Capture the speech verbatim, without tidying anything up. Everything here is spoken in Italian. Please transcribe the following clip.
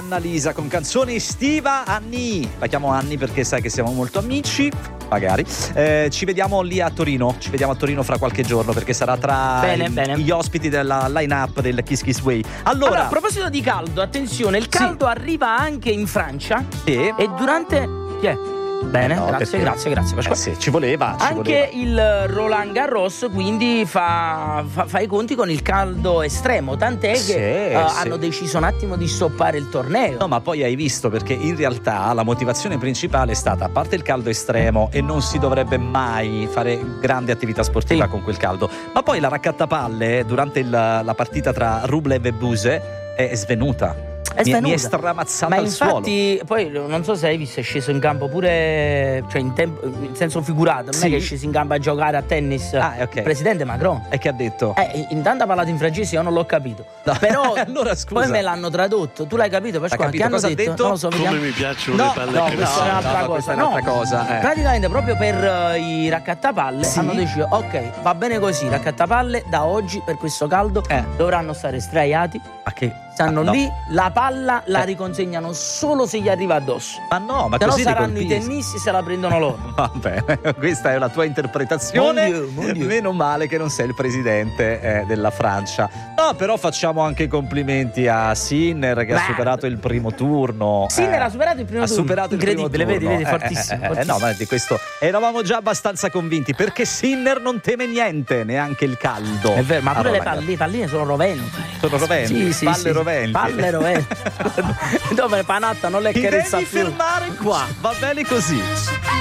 Annalisa con canzone estiva. Anni, la chiamo Anni perché sai che siamo molto amici, magari. Eh, ci vediamo lì a Torino, ci vediamo a Torino fra qualche giorno perché sarà tra bene, i, bene. gli ospiti della line-up del Kiss Kiss Way. Allora, allora, a proposito di caldo, attenzione, il caldo sì. arriva anche in Francia sì. e durante... Chi è? Bene, no, grazie, perché... grazie, grazie. Eh sì, ci voleva. Ci Anche voleva. il Roland Garros quindi fa, fa, fa i conti con il caldo estremo, tant'è sì, che uh, sì. hanno deciso un attimo di stoppare il torneo. No, ma poi hai visto, perché in realtà la motivazione principale è stata, a parte il caldo estremo, e non si dovrebbe mai fare grande attività sportiva sì. con quel caldo, ma poi la raccattapalle durante il, la partita tra Rublev e Buse è svenuta. È mi, mi è ma stramazzata al infatti suolo. poi non so se hai visto, è sceso in campo pure, cioè in, tempo, in senso figurato, non sì. è che è sceso in campo a giocare a tennis ah, okay. il presidente Macron. E che ha detto? Eh, intanto ha parlato in francese, io non l'ho capito. No. Però allora, scusa. poi me l'hanno tradotto. Tu l'hai capito? Pasquale? Capito? Che hanno Cosa detto? detto? Non lo so, come vediamo. mi piacciono no, le palle no, che questa è un'altra no, cosa. questa è un'altra no. cosa eh. Praticamente proprio per uh, i raccattapalle sì? hanno deciso ok, va bene così, raccattapalle da oggi per questo caldo eh. dovranno stare sdraiati. Ma che stanno ah, no. lì, la palla la eh. riconsegnano solo se gli arriva addosso. Ma no, ma se così no saranno colpisci. i tennisti, se la prendono loro. Va bene, questa è la tua interpretazione. Mon Dieu, mon Dieu. Meno male che non sei il presidente eh, della Francia. No, però facciamo anche i complimenti a Sinner che Beh. ha superato il primo turno. Sinner eh. ha superato il primo ha turno. superato il primo turno. Vedi, vedi, eh, fortissimo, eh, eh, fortissimo. No, ma di questo eravamo già abbastanza convinti, perché Sinner non teme niente, neanche il caldo. È vero, ma pure allora, le palline, palline sono roventi. Sono roventi, sì, sì, palle sì. roventi. Palle roventi. Dove Panatta non le Ti carezza devi più. fermare qua, va bene così.